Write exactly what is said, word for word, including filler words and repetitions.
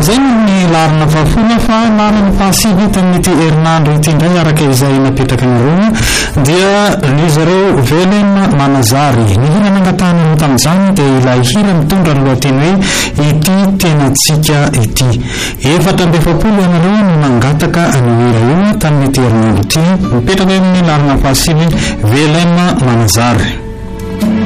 zay ny larina vafona fa larina fahasivy tamin'ity herinandro ity indray araka izay napetraka ny rony dia ny zareo Velema Manazary ny hina nangatahana ro tamin'izany dia ilay hira mitondra ny lohateny hoe ity tenatsika ity. Efatra amby efapolo ianareo no nangataka ny hira io tamin'ity herinandro ity mipetraka amin'ny larina fahasivy Velema Manazary.